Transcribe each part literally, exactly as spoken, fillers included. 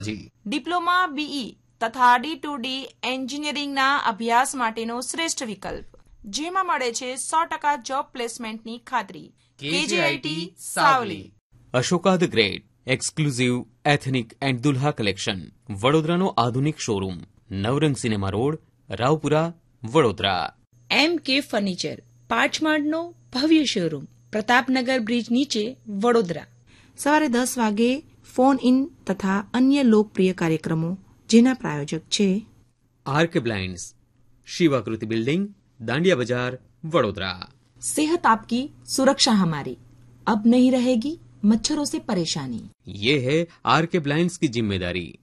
G diploma BE તથા D two D એન્જિનિયરિંગના અભ્યાસ માટેનો શ્રેષ્ઠ વિકલ્પ, જેમાં મળે છે સો ટકા જોબ પ્લેસમેન્ટની ખાતરી. KGIT Savli. Ashoka the great exclusive ethnic and Dulha collection, વડોદરાનો આધુનિક શોરૂમ, નવરંગ સિનેમા રોડ, રાવપુરા, વડોદરા. એમ કે ફર્નિચર, પાંચમાળનો ભવ્ય શોરૂમ, પ્રતાપનગર બ્રિજ નીચે, વડોદરા. સવારે દસ વાગે ફોન ઇન તથા અન્ય લોકપ્રિય કાર્યક્રમો, જેના પ્રાયોજક છે આરકે બ્લાઇન્ડ્સ, શિવાકૃતિ બિલ્ડિંગ, દાંડિયા બજાર, વડોદરા. सेहत आपकी सुरक्षा हमारी, अब नहीं रहेगी मच्छरों से परेशानी. ये है आरके ब्लाइंड्स की जिम्मेदारी.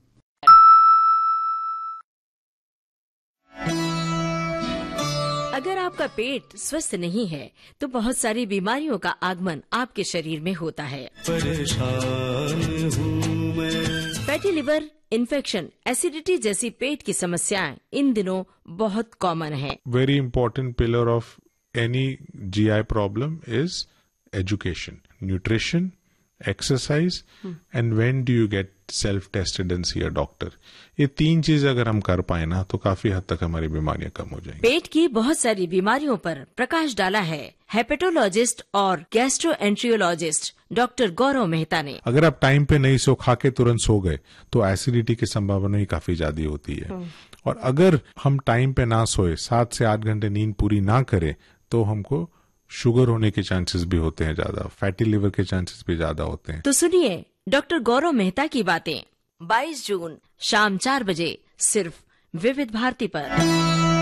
अगर आपका पेट स्वस्थ नहीं है तो बहुत सारी बीमारियों का आगमन आपके शरीर में होता है. परेशान हूँ मैं. फैटी लिवर, इन्फेक्शन, एसिडिटी जैसी पेट की समस्याएं इन दिनों बहुत कॉमन है. Very important pillar of any G I problem is education, nutrition, exercise, hmm. and when do you get self-tested and see a doctor. ये तीन चीज अगर हम कर पाए ना तो काफी हद तक हमारी बीमारियां कम हो जाएंगी. पेट की बहुत सारी बीमारियों पर प्रकाश डाला है हेपेटोलॉजिस्ट और गैस्ट्रोएंट्रियोलॉजिस्ट डॉक्टर गौरव मेहता ने. अगर आप टाइम पे नहीं सो, खा के तुरंत सो गए तो एसिडिटी की संभावना ही काफी ज्यादा होती है. hmm. और अगर हम टाइम पे ना सोए, सात से आठ घंटे नींद पूरी ना करें, तो हमको शुगर होने के चांसेस भी होते हैं ज्यादा, फैटी लिवर के चांसेस भी ज्यादा होते हैं. तो सुनिए डॉक्टर गौरव मेहता की बातें बाईस जून शाम चार बजे सिर्फ विविध भारती पर.